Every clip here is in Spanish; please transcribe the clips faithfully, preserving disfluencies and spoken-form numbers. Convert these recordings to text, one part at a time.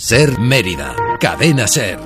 Ser Mérida. Cadena Ser.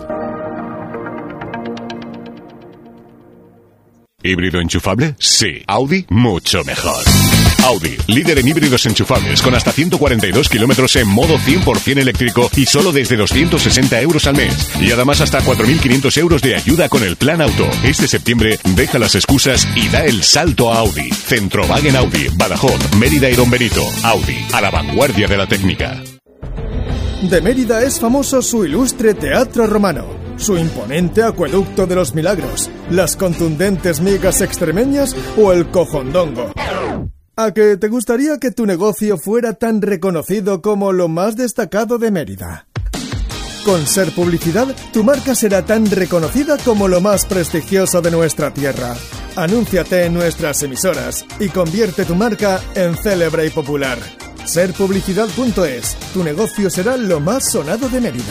¿Híbrido enchufable? Sí. ¿Audi? Mucho mejor. Audi, líder en híbridos enchufables con hasta ciento cuarenta y dos kilómetros en modo cien por ciento eléctrico y solo desde doscientos sesenta euros al mes. Y además hasta cuatro mil quinientos euros de ayuda con el plan auto. Este septiembre deja las excusas y da el salto a Audi. Centrowagen Audi, Badajoz, Mérida y Don Benito. Audi, a la vanguardia de la técnica. De Mérida es famoso su ilustre teatro romano, su imponente acueducto de los milagros, las contundentes migas extremeñas o el cojondongo. ¿A que te gustaría que tu negocio fuera tan reconocido como lo más destacado de Mérida? Con Ser Publicidad, tu marca será tan reconocida como lo más prestigioso de nuestra tierra. Anúnciate en nuestras emisoras y convierte tu marca en célebre y popular. ser publicidad punto es. Tu negocio será lo más sonado de Mérida.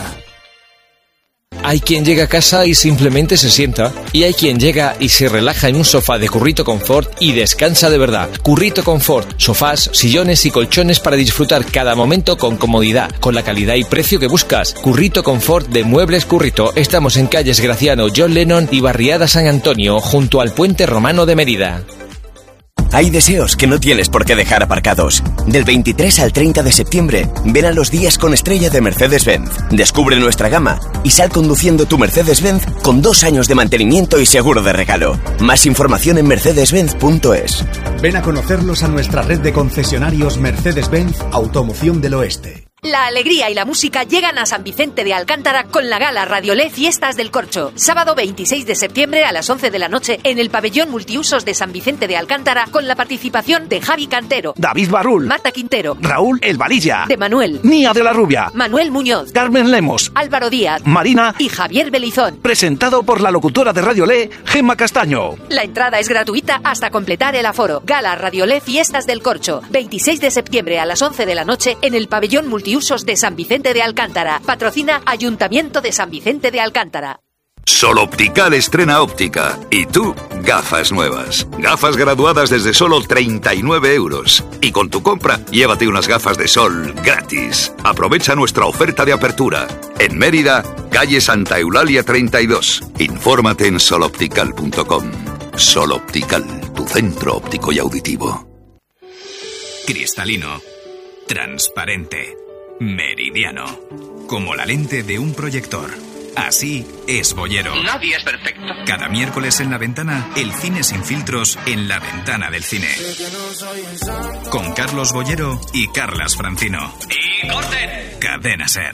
Hay quien llega a casa y simplemente se sienta. Y hay quien llega y se relaja en un sofá de Currito Confort y descansa de verdad. Currito Confort, sofás, sillones y colchones para disfrutar cada momento con comodidad, con la calidad y precio que buscas. Currito Confort de Muebles Currito. Estamos en calles Graciano, John Lennon y Barriada San Antonio, junto al Puente Romano de Mérida. Hay deseos que no tienes por qué dejar aparcados. Del veintitrés al treinta de septiembre, ven a los días con estrella de Mercedes-Benz. Descubre nuestra gama y sal conduciendo tu Mercedes-Benz con dos años de mantenimiento y seguro de regalo. Más información en mercedes benz punto es. Ven a conocerlos a nuestra red de concesionarios Mercedes-Benz Automoción del Oeste. La alegría y la música llegan a San Vicente de Alcántara con la gala Radiolé Fiestas del Corcho. Sábado veintiséis de septiembre a las once de la noche en el pabellón multiusos de San Vicente de Alcántara con la participación de Javi Cantero, David Barrul, Marta Quintero, Raúl El Valilla, de Manuel, Nia de la Rubia, Manuel Muñoz, Carmen Lemos, Álvaro Díaz, Marina y Javier Belizón. Presentado por la locutora de Radiolé, Gemma Castaño. La entrada es gratuita hasta completar el aforo. Gala Radiolé Fiestas del Corcho. veintiséis de septiembre a las once de la noche en el pabellón multiusos de San Vicente de Alcántara. Patrocina Ayuntamiento de San Vicente de Alcántara. Sol Optical estrena óptica. Y tú, gafas nuevas. Gafas graduadas desde solo treinta y nueve euros. Y con tu compra, llévate unas gafas de sol gratis. Aprovecha nuestra oferta de apertura. En Mérida, calle Santa Eulalia treinta y dos. Infórmate en sol optical punto com. Sol Optical, tu centro óptico y auditivo. Cristalino. Transparente. Meridiano. Como la lente de un proyector. Así es Bollero. Nadie es perfecto. Cada miércoles en La Ventana, el cine sin filtros en la ventana del cine. Con Carlos Bollero y Carlas Francino. ¡Y corten! Cadena Ser.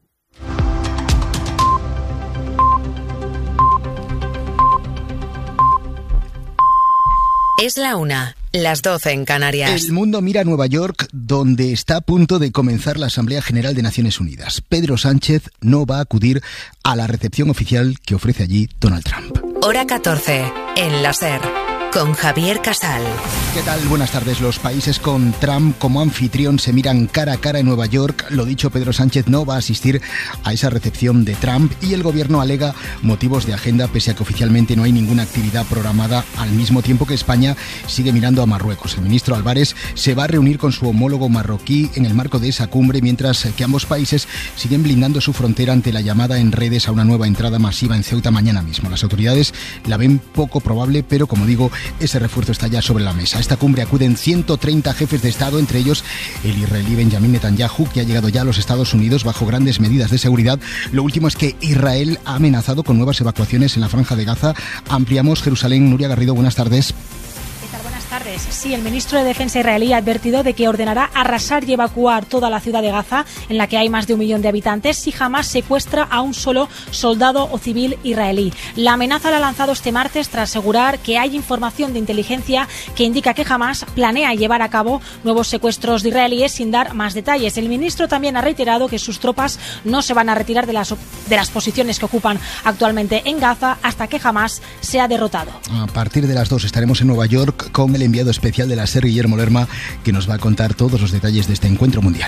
Es la una, las doce en Canarias. El mundo mira a Nueva York, donde está a punto de comenzar la Asamblea General de Naciones Unidas. Pedro Sánchez no va a acudir a la recepción oficial que ofrece allí Donald Trump. Hora catorce, en la Ser, con Javier Casal. ¿Qué tal? Buenas tardes. Los países con Trump como anfitrión se miran cara a cara en Nueva York. Lo dicho, Pedro Sánchez no va a asistir a esa recepción de Trump y el gobierno alega motivos de agenda pese a que oficialmente no hay ninguna actividad programada, al mismo tiempo que España sigue mirando a Marruecos. El ministro Álvarez se va a reunir con su homólogo marroquí en el marco de esa cumbre, mientras que ambos países siguen blindando su frontera ante la llamada en redes a una nueva entrada masiva en Ceuta mañana mismo. Las autoridades la ven poco probable, pero como digo, ese refuerzo está ya sobre la mesa. A esta cumbre acuden ciento treinta jefes de Estado, entre ellos el israelí Benjamin Netanyahu, que ha llegado ya a los Estados Unidos bajo grandes medidas de seguridad. Lo último es que Israel ha amenazado con nuevas evacuaciones en la Franja de Gaza. Ampliamos Jerusalén. Nuria Garrido, buenas tardes. Buenas tardes. Sí, el ministro de Defensa israelí ha advertido de que ordenará arrasar y evacuar toda la ciudad de Gaza, en la que hay más de un millón de habitantes, si Hamás secuestra a un solo soldado o civil israelí. La amenaza la ha lanzado este martes tras asegurar que hay información de inteligencia que indica que Hamás planea llevar a cabo nuevos secuestros de israelíes sin dar más detalles. El ministro también ha reiterado que sus tropas no se van a retirar de las, de las posiciones que ocupan actualmente en Gaza hasta que Hamás sea derrotado. A partir de las dos estaremos en Nueva York con el enviado especial de la SER, Guillermo Lerma, que nos va a contar todos los detalles de este encuentro mundial.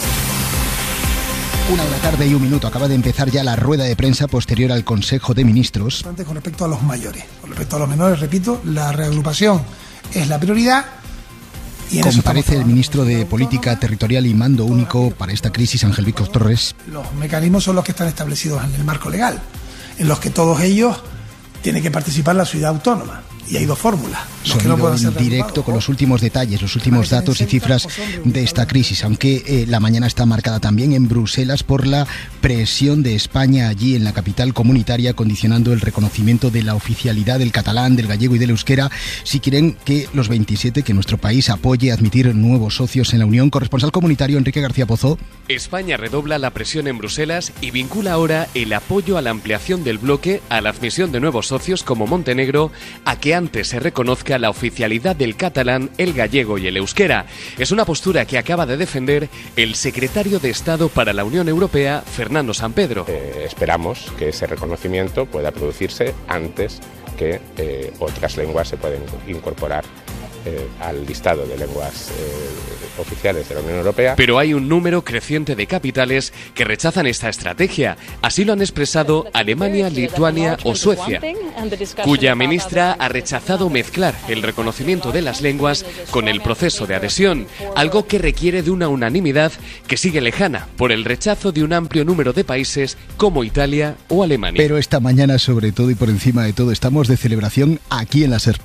Una de la tarde y un minuto. Acaba de empezar ya la rueda de prensa posterior al Consejo de Ministros. Con respecto a los mayores, con respecto a los menores, repito, la reagrupación es la prioridad. Comparece el ministro de Política Territorial y Mando Único para esta crisis, Ángel Víctor Torres. Los mecanismos son los que están establecidos en el marco legal, en los que todos ellos tienen que participar la ciudad autónoma. Y hay dos fórmulas. Sonido no en directo con los últimos detalles, los últimos datos y cifras de esta crisis, aunque eh, la mañana está marcada también en Bruselas por la presión de España allí en la capital comunitaria, condicionando el reconocimiento de la oficialidad del catalán, del gallego y del euskera, si quieren que los veintisiete, que nuestro país apoye admitir nuevos socios en la Unión. Corresponsal comunitario Enrique García Pozo. España redobla la presión en Bruselas y vincula ahora el apoyo a la ampliación del bloque a la admisión de nuevos socios como Montenegro, a que antes se reconozca la oficialidad del catalán, el gallego y el euskera. Es una postura que acaba de defender el secretario de Estado para la Unión Europea, Fernando Sampedro. Eh, esperamos que ese reconocimiento pueda producirse antes que eh, otras lenguas se pueden incorporar Eh, al listado de lenguas eh, oficiales de la Unión Europea. Pero hay un número creciente de capitales que rechazan esta estrategia. Así lo han expresado Alemania, Lituania o Suecia, cuya ministra ha rechazado mezclar el reconocimiento de las lenguas con el proceso de adhesión, algo que requiere de una unanimidad que sigue lejana por el rechazo de un amplio número de países como Italia o Alemania. Pero esta mañana, sobre todo y por encima de todo, estamos de celebración aquí en la SER.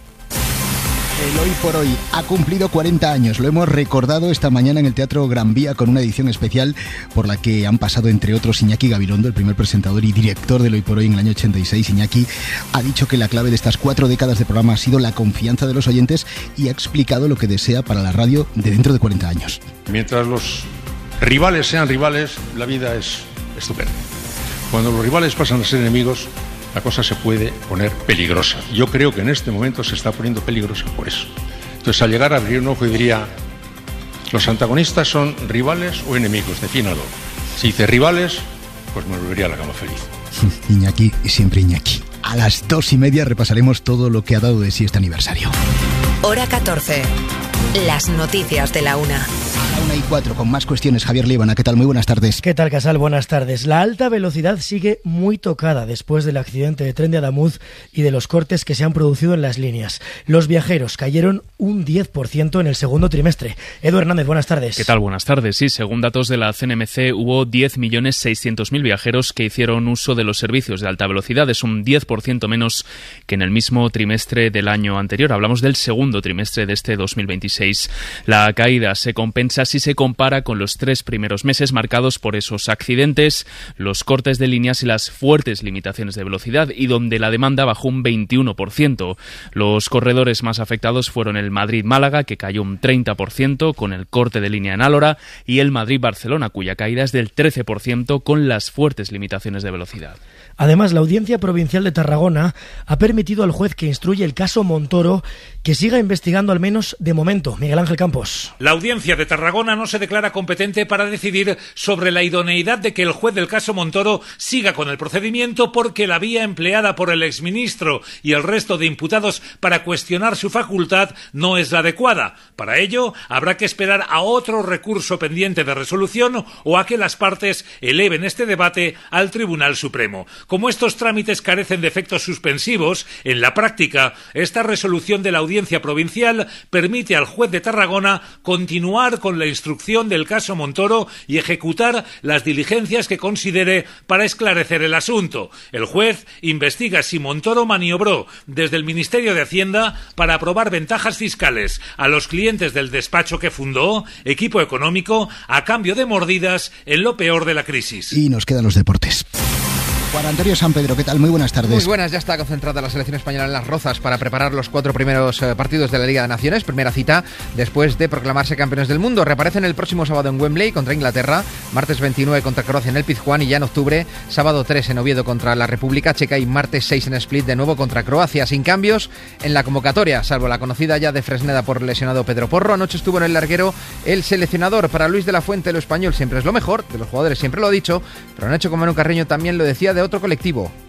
El Hoy por Hoy ha cumplido cuarenta años. Lo hemos recordado esta mañana en el Teatro Gran Vía con una edición especial por la que han pasado, entre otros, Iñaki Gabilondo, el primer presentador y director del Hoy por Hoy en el año ochenta y seis. Iñaki ha dicho que la clave de estas cuatro décadas de programa ha sido la confianza de los oyentes y ha explicado lo que desea para la radio de dentro de cuarenta años. Mientras los rivales sean rivales, la vida es estupenda. Cuando los rivales pasan a ser enemigos, la cosa se puede poner peligrosa. Yo creo que en este momento se está poniendo peligrosa por eso. Entonces, al llegar a abrir un ojo, diría, ¿los antagonistas son rivales o enemigos? Defínalo. Si dice rivales, pues me volvería a la cama feliz. Iñaki y siempre Iñaki. A las dos y media repasaremos todo lo que ha dado de sí este aniversario. Hora catorce. Las noticias de la una. A la una y cuatro, con más cuestiones. Javier Líbana, ¿qué tal? Muy buenas tardes. ¿Qué tal, Casal? Buenas tardes. La alta velocidad sigue muy tocada después del accidente de tren de Adamuz y de los cortes que se han producido en las líneas. Los viajeros cayeron un diez por ciento en el segundo trimestre. Edu Hernández, buenas tardes. ¿Qué tal? Buenas tardes. Sí, según datos de la C N M C, hubo diez millones seiscientos mil viajeros que hicieron uso de los servicios de alta velocidad. Es un diez por ciento menos que en el mismo trimestre del año anterior. Hablamos del segundo trimestre de este dos mil veintiséis. La caída se compensa si se compara con los tres primeros meses marcados por esos accidentes, los cortes de líneas y las fuertes limitaciones de velocidad, y donde la demanda bajó un veintiuno por ciento. Los corredores más afectados fueron el Madrid-Málaga, que cayó un treinta por ciento con el corte de línea en Álora, y el Madrid-Barcelona, cuya caída es del trece por ciento con las fuertes limitaciones de velocidad. Además, la Audiencia Provincial de Tarragona ha permitido al juez que instruye el caso Montoro que siga investigando, al menos de momento. Miguel Ángel Campos. La Audiencia de Tarragona no se declara competente para decidir sobre la idoneidad de que el juez del caso Montoro siga con el procedimiento, porque la vía empleada por el exministro y el resto de imputados para cuestionar su facultad no es la adecuada. Para ello, habrá que esperar a otro recurso pendiente de resolución o a que las partes eleven este debate al Tribunal Supremo. Como estos trámites carecen de efectos suspensivos, en la práctica, esta resolución de la Audiencia Provincial permite al juez de Tarragona continuar con la instrucción del caso Montoro y ejecutar las diligencias que considere para esclarecer el asunto. El juez investiga si Montoro maniobró desde el Ministerio de Hacienda para aprobar ventajas fiscales a los clientes del despacho que fundó, Equipo Económico, a cambio de mordidas en lo peor de la crisis. Y nos quedan los deportes. Juan Antonio San Pedro, ¿qué tal? Muy buenas tardes. Muy buenas, ya está concentrada la selección española en Las Rozas para preparar los cuatro primeros eh, partidos de la Liga de Naciones. Primera cita después de proclamarse campeones del mundo. Reaparecen el próximo sábado en Wembley contra Inglaterra, martes veintinueve contra Croacia en el Pizjuán, y ya en octubre, sábado tres en Oviedo contra la República Checa y martes seis en Split de nuevo contra Croacia. Sin cambios en la convocatoria, salvo la conocida ya de Fresneda por lesionado Pedro Porro. Anoche estuvo en el larguero el seleccionador. Para Luis de la Fuente, lo español siempre es lo mejor, de los jugadores siempre lo ha dicho, pero han hecho como Manu Carreño también lo decía de otro colectivo.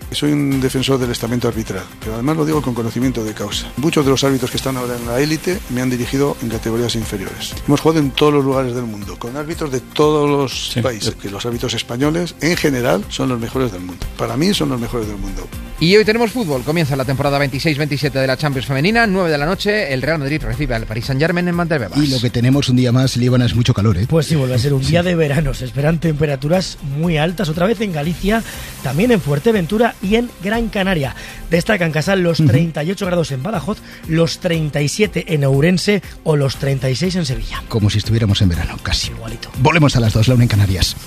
Soy un defensor del estamento arbitral, pero además lo digo con conocimiento de causa. Muchos de los árbitros que están ahora en la élite me han dirigido en categorías inferiores. Hemos jugado en todos los lugares del mundo, con árbitros de todos los sí. países, que los árbitros españoles en general son los mejores del mundo. Para mí son los mejores del mundo. Y hoy tenemos fútbol. Comienza la temporada veintiséis veintisiete de la Champions femenina. nueve de la noche, el Real Madrid recibe al Paris Saint-Germain en Valdebebas. Y lo que tenemos un día más, Líbana, es mucho calor, ¿eh? Pues sí, vuelve a ser un sí. día de verano. Se esperan temperaturas muy altas, otra vez en Galicia, también en Fuerteventura y en Gran Canaria. Destacan Casal los uh-huh. treinta y ocho grados en Badajoz, los treinta y siete en Ourense o los treinta y seis en Sevilla. Como si estuviéramos en verano, casi. Igualito. Volvemos a las dos, la una en Canarias.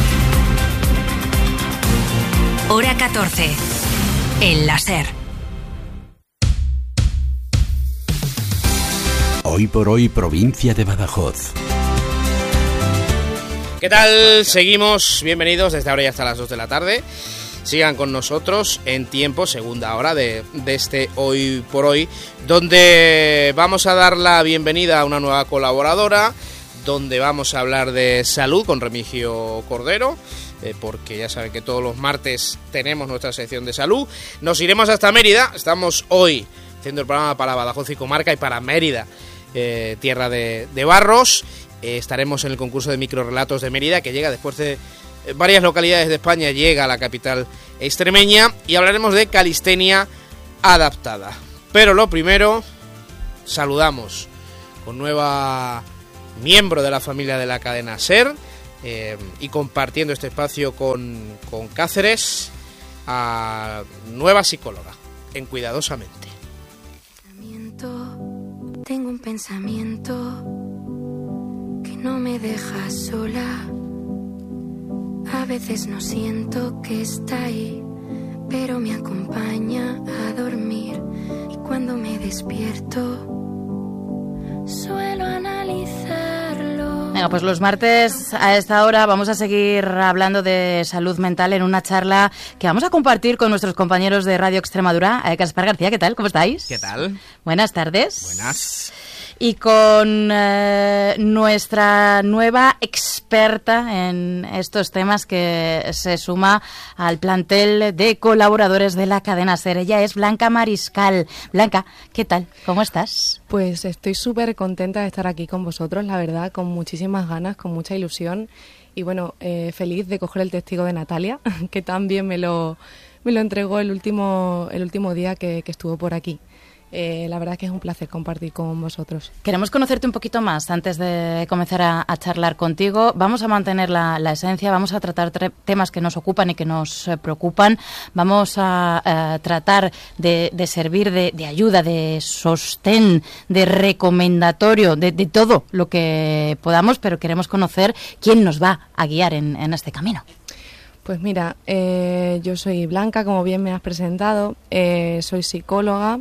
Hora catorce. El láser. Hoy por hoy, provincia de Badajoz. ¿Qué tal? Seguimos, bienvenidos desde ahora y hasta las dos de la tarde. Sigan con nosotros en tiempo, segunda hora de, de este Hoy por Hoy, donde vamos a dar la bienvenida a una nueva colaboradora, donde vamos a hablar de salud con Remigio Cordero, eh, porque ya saben que todos los martes tenemos nuestra sección de salud. Nos iremos hasta Mérida, estamos hoy haciendo el programa para Badajoz y Comarca y para Mérida, eh, tierra de, de barros. Eh, estaremos en el concurso de microrelatos de Mérida, que llega después de eh, varias localidades de España, llega a la capital extremeña, y hablaremos de calistenia adaptada. Pero lo primero, saludamos con nueva miembro de la familia de la cadena SER, eh, y compartiendo este espacio con, con Cáceres, a nueva psicóloga en Cuidadosamente. Tengo un pensamiento que no me deja sola. A veces no siento que está ahí, pero me acompaña a dormir. Y cuando me despierto, suelo analizarlo. Venga, pues los martes a esta hora vamos a seguir hablando de salud mental en una charla que vamos a compartir con nuestros compañeros de Radio Extremadura. Eh, Gaspar García, ¿qué tal? ¿Cómo estáis? ¿Qué tal? Buenas tardes. Buenas. Y con eh, nuestra nueva experta en estos temas que se suma al plantel de colaboradores de la cadena SER. Ella es Blanca Mariscal. Blanca, ¿qué tal? ¿Cómo estás? Pues estoy súper contenta de estar aquí con vosotros, la verdad, con muchísimas ganas, con mucha ilusión. Y bueno, eh, feliz de coger el testigo de Natalia, que también me lo, me lo entregó el último, el último día que, que estuvo por aquí. Eh, la verdad es que es un placer compartir con vosotros. Queremos conocerte un poquito más antes de comenzar a, a charlar contigo. Vamos a mantener la, la esencia, vamos a tratar tre- temas que nos ocupan y que nos eh, preocupan. Vamos a, a tratar de, de servir de, de ayuda, de sostén, de recomendatorio, de, de todo lo que podamos, pero queremos conocer quién nos va a guiar en, en este camino. Pues mira, eh, yo soy Blanca, como bien me has presentado, eh, soy psicóloga.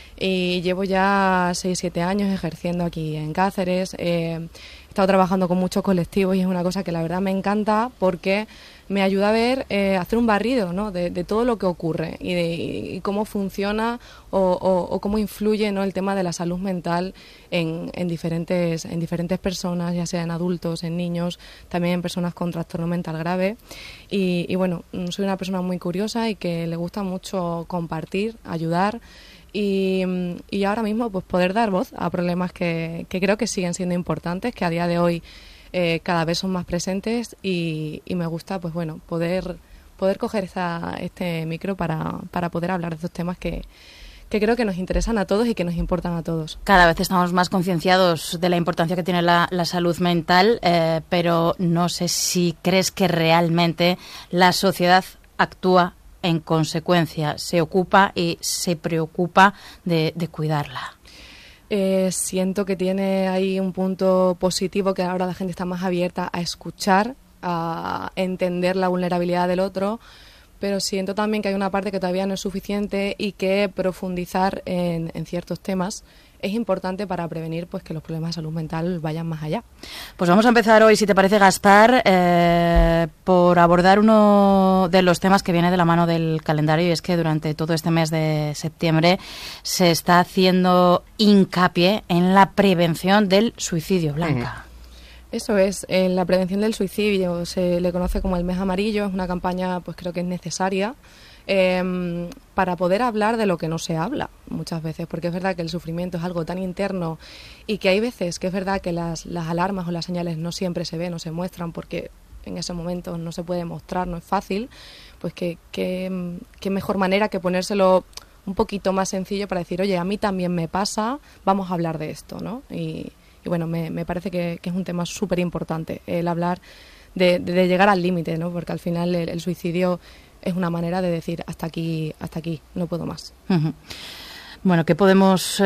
Y llevo ya seis siete años ejerciendo aquí en Cáceres. Eh, he estado trabajando con muchos colectivos y es una cosa que la verdad me encanta porque me ayuda a ver, eh, hacer un barrido, ¿no? de, de todo lo que ocurre y, de, y cómo funciona o, o, o cómo influye, ¿no? el tema de la salud mental en, en, diferentes, en diferentes personas, ya sea en adultos, en niños, también en personas con trastorno mental grave. Y, y bueno, soy una persona muy curiosa y que le gusta mucho compartir, ayudar. Y, y ahora mismo pues poder dar voz a problemas que, que creo que siguen siendo importantes, que a día de hoy eh, cada vez son más presentes y, y me gusta pues bueno poder poder coger esta, este micro para, para poder hablar de estos temas que, que creo que nos interesan a todos y que nos importan a todos. Cada vez estamos más concienciados de la importancia que tiene la, la salud mental, eh, pero no sé si crees que realmente la sociedad actúa en consecuencia, se ocupa y se preocupa de, de cuidarla. Eh, siento que tiene ahí un punto positivo, que ahora la gente está más abierta a escuchar, a entender la vulnerabilidad del otro, pero siento también que hay una parte que todavía no es suficiente y que profundizar en, en ciertos temas es importante para prevenir pues que los problemas de salud mental vayan más allá. Pues vamos a empezar hoy, si te parece, Gaspar, eh, por abordar uno de los temas que viene de la mano del calendario, y es que durante todo este mes de septiembre se está haciendo hincapié en la prevención del suicidio, Blanca. Eso es, en la prevención del suicidio se le conoce como el mes amarillo, es una campaña pues creo que es necesaria. eh, para poder hablar de lo que no se habla muchas veces, porque es verdad que el sufrimiento es algo tan interno y que hay veces que es verdad que las, las alarmas o las señales no siempre se ven o se muestran porque en ese momento no se puede mostrar, no es fácil, pues que, que, que mejor manera que ponérselo un poquito más sencillo para decir, oye, a mí también me pasa, vamos a hablar de esto, ¿no? Y, y bueno, me, me parece que, que es un tema súper importante el hablar de, de, de llegar al límite, ¿no? Porque al final el, el suicidio es una manera de decir hasta aquí, hasta aquí, no puedo más. Uh-huh. Bueno, ¿qué podemos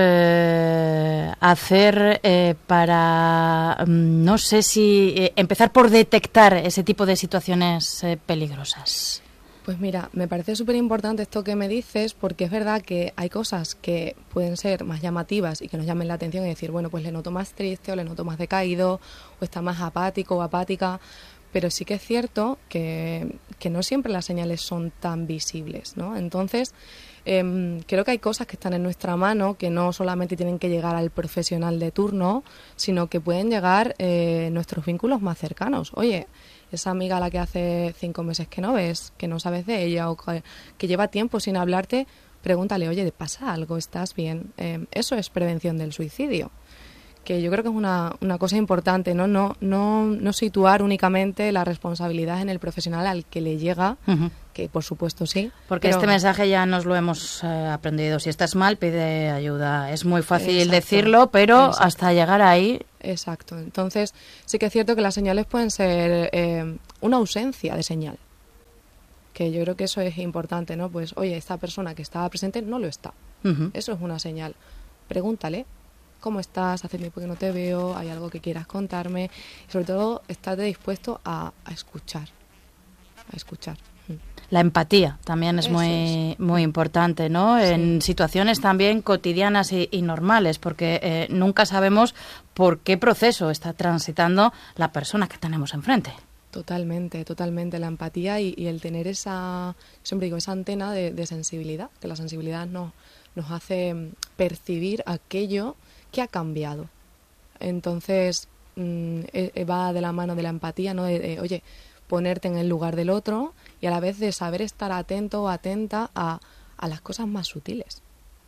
eh, hacer eh, para, no sé si, eh, empezar por detectar ese tipo de situaciones eh, peligrosas? Pues mira, me parece súper importante esto que me dices, porque es verdad que hay cosas que pueden ser más llamativas y que nos llamen la atención y decir, bueno, pues le noto más triste o le noto más decaído o está más apático o apática, pero sí que es cierto que, que no siempre las señales son tan visibles, ¿no? Entonces, eh, creo que hay cosas que están en nuestra mano que no solamente tienen que llegar al profesional de turno, sino que pueden llegar eh, nuestros vínculos más cercanos. Oye, esa amiga a la que hace cinco meses que no ves, que no sabes de ella o que, que lleva tiempo sin hablarte, pregúntale, oye, ¿te pasa algo? ¿Estás bien? Eh, eso es prevención del suicidio, que yo creo que es una, una cosa importante, ¿no? No, no, no situar únicamente la responsabilidad en el profesional al que le llega, uh-huh. que por supuesto sí. Porque pero... este mensaje ya nos lo hemos eh, aprendido. Si estás mal, pide ayuda. Es muy fácil Exacto. decirlo, pero Exacto. hasta llegar ahí... Exacto. Entonces, sí que es cierto que las señales pueden ser eh, una ausencia de señal. Que yo creo que eso es importante, ¿no? Pues, oye, esta persona que estaba presente no lo está. Uh-huh. Eso es una señal. Pregúntale, ¿cómo estás? Hace tiempo que no te veo, ¿hay algo que quieras contarme? Y sobre todo, estate dispuesto a, a escuchar. A escuchar. La empatía también es Eso muy es. muy importante, ¿no? Sí. En situaciones también cotidianas y, y normales, porque eh, nunca sabemos por qué proceso está transitando la persona que tenemos enfrente. Totalmente, totalmente. La empatía y, y el tener esa, siempre digo, esa antena de, de sensibilidad, que la sensibilidad nos, nos hace percibir aquello que ha cambiado. Entonces, mmm, va de la mano de la empatía, ¿no? De, de, oye, ponerte en el lugar del otro y a la vez de saber estar atento o atenta a, a las cosas más sutiles.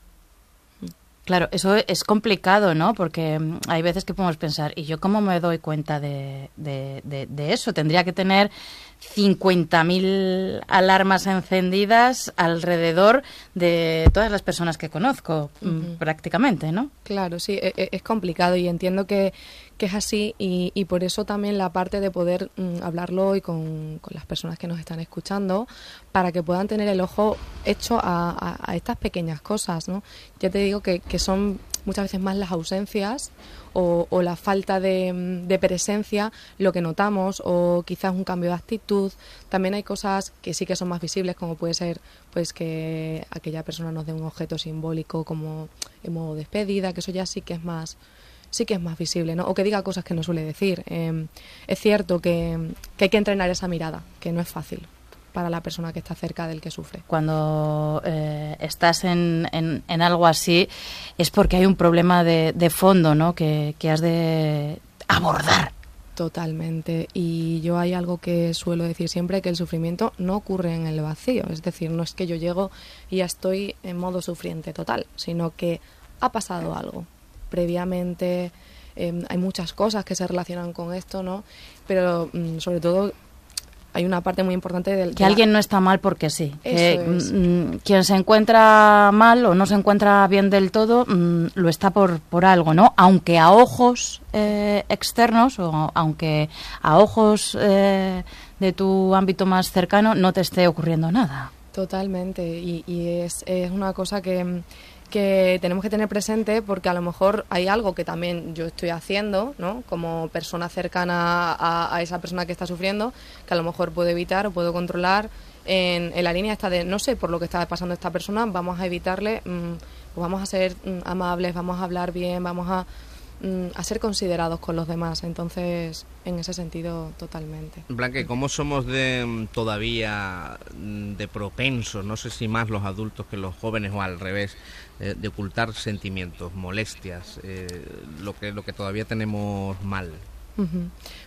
Claro, eso es complicado, ¿no? Porque hay veces que podemos pensar, ¿y yo cómo me doy cuenta de, de, de, de eso? Tendría que tener cincuenta mil alarmas encendidas alrededor de todas las personas que conozco, uh-huh. prácticamente, ¿no? Claro, sí, es, es complicado y entiendo que, que es así y, y por eso también la parte de poder mm, hablarlo hoy con, con las personas que nos están escuchando para que puedan tener el ojo hecho a, a, a estas pequeñas cosas, ¿no? Ya te digo que, que son muchas veces más las ausencias o, o la falta de, de presencia lo que notamos, o quizás un cambio de actitud. También hay cosas que sí que son más visibles, como puede ser pues que aquella persona nos dé un objeto simbólico como en modo despedida, que eso ya sí que es más sí que es más visible, ¿no? O que diga cosas que no suele decir. Eh, es cierto que, que hay que entrenar esa mirada, que no es fácil para la persona que está cerca del que sufre. Cuando eh, estás en, en, en algo así es porque hay un problema de, de fondo, ¿no? Que, que has de abordar. Totalmente. Y yo hay algo que suelo decir siempre, que el sufrimiento no ocurre en el vacío. Es decir, no es que yo llego y ya estoy en modo sufriente total, sino que ha pasado algo previamente. Eh, hay muchas cosas que se relacionan con esto, ¿no? Pero mm, sobre todo hay una parte muy importante del... Que alguien no está mal porque sí. Que, es. mm, quien se encuentra mal o no se encuentra bien del todo, mm, lo está por, por algo, ¿no? Aunque a ojos eh, externos o aunque a ojos eh, de tu ámbito más cercano no te esté ocurriendo nada. Totalmente. Y, y es, es una cosa que... que tenemos que tener presente, porque a lo mejor hay algo que también yo estoy haciendo, ¿no? Como persona cercana a, a esa persona que está sufriendo, que a lo mejor puedo evitar o puedo controlar en, en la línea esta de no sé por lo que está pasando esta persona, vamos a evitarle, mmm, pues vamos a ser mmm, amables, vamos a hablar bien, vamos a, mmm, a ser considerados con los demás. Entonces, en ese sentido, totalmente. Blanca, ¿cómo somos de todavía de propensos, no sé si más los adultos que los jóvenes o al revés, de, de ocultar sentimientos, molestias, eh, lo que lo que todavía tenemos mal? Uh-huh.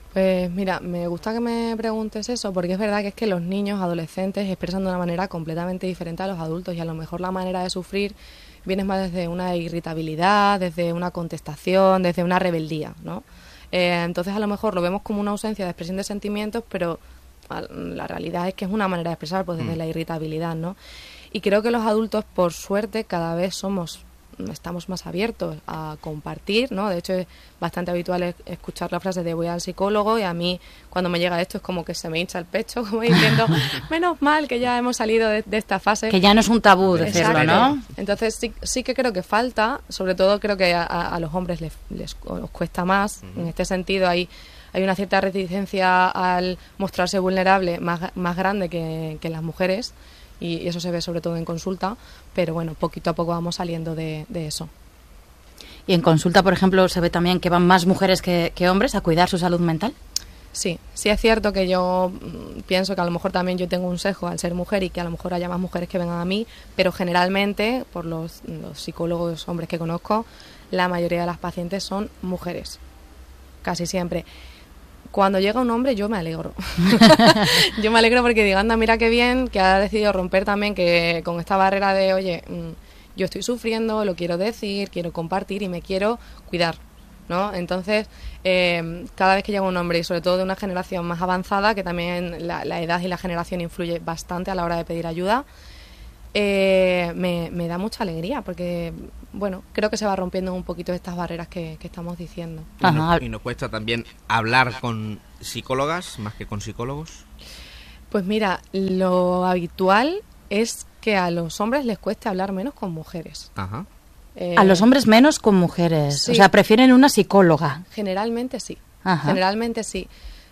Pues mira, me gusta que me preguntes eso, porque es verdad que es que los niños, adolescentes, expresan de una manera completamente diferente a los adultos, y a lo mejor la manera de sufrir viene más desde una irritabilidad, desde una contestación, desde una rebeldía, ¿no? Eh, entonces a lo mejor lo vemos como una ausencia de expresión de sentimientos, pero la realidad es que es una manera de expresar, pues desde mm. la irritabilidad, ¿no? Y creo que los adultos, por suerte, cada vez somos estamos más abiertos a compartir, ¿no? De hecho, es bastante habitual escuchar la frase de voy al psicólogo, y a mí cuando me llega esto es como que se me hincha el pecho, como diciendo, menos mal que ya hemos salido de, de esta fase. Que ya no es un tabú decirlo, ¿no? Entonces sí, sí que creo que falta, sobre todo creo que a, a los hombres les, les, les cuesta más. Uh-huh. En este sentido hay, hay una cierta reticencia al mostrarse vulnerable más, más grande que, que las mujeres. Y eso se ve sobre todo en consulta, pero bueno, poquito a poco vamos saliendo de, de eso. ¿Y en consulta, por ejemplo, se ve también que van más mujeres que, que hombres a cuidar su salud mental? Sí, sí es cierto que yo mmm, pienso que a lo mejor también yo tengo un sesgo al ser mujer, y que a lo mejor haya más mujeres que vengan a mí, pero generalmente, por los, los psicólogos hombres que conozco, la mayoría de las pacientes son mujeres, casi siempre. Cuando llega un hombre yo me alegro. Yo me alegro porque digo, anda, mira qué bien que ha decidido romper también que con esta barrera de, oye, mmm, yo estoy sufriendo, lo quiero decir, quiero compartir y me quiero cuidar, ¿no? Entonces, eh, cada vez que llega un hombre, y sobre todo de una generación más avanzada, que también la, la edad y la generación influye bastante a la hora de pedir ayuda, eh, me, me da mucha alegría, porque bueno, creo que se va rompiendo un poquito estas barreras que, que estamos diciendo. Y nos, y nos cuesta también hablar con psicólogas más que con psicólogos. Pues mira, lo habitual es que a los hombres les cueste hablar menos con mujeres. Ajá. Eh, a los hombres menos con mujeres, sí. O sea, prefieren una psicóloga. Generalmente sí. Ajá. Generalmente sí.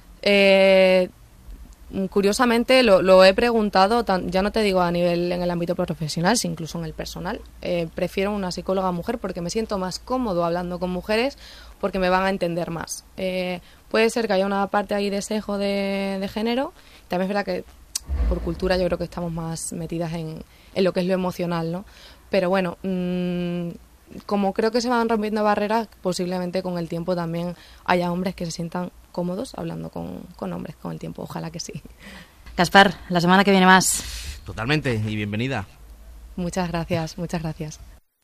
Eh, Curiosamente lo, lo he preguntado, tan, ya no te digo a nivel en el ámbito profesional, sino incluso en el personal. Eh, prefiero una psicóloga mujer porque me siento más cómodo hablando con mujeres, porque me van a entender más. Eh, puede ser que haya una parte ahí de sesgo de, de género. También es verdad que por cultura yo creo que estamos más metidas en, en lo que es lo emocional, ¿no? Pero bueno, mmm, como creo que se van rompiendo barreras, posiblemente con el tiempo también haya hombres que se sientan cómodos hablando con, con hombres con el tiempo, ojalá que sí. Gaspar, la semana que viene más. Totalmente, y bienvenida. Muchas gracias, muchas gracias.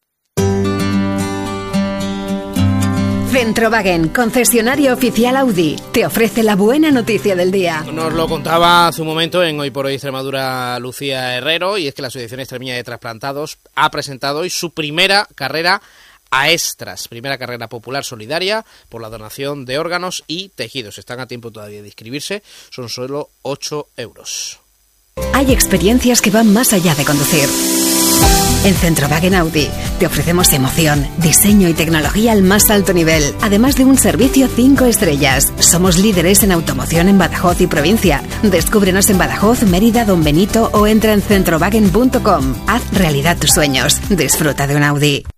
Centrowagen, concesionario oficial Audi, te ofrece la buena noticia del día. Nos lo contaba hace un momento en Hoy por Hoy Extremadura Lucía Herrero, y es que la Asociación Extremeña de Trasplantados ha presentado hoy su primera carrera AESTRAS, primera carrera popular solidaria por la donación de órganos y tejidos. Están a tiempo todavía de inscribirse, son solo ocho euros. Hay experiencias que van más allá de conducir. En Centrowagen Audi te ofrecemos emoción, diseño y tecnología al más alto nivel, además de un servicio cinco estrellas. Somos líderes en automoción en Badajoz y provincia. Descúbrenos en Badajoz, Mérida, Don Benito o entra en centrowagen punto com. Haz realidad tus sueños. Disfruta de un Audi.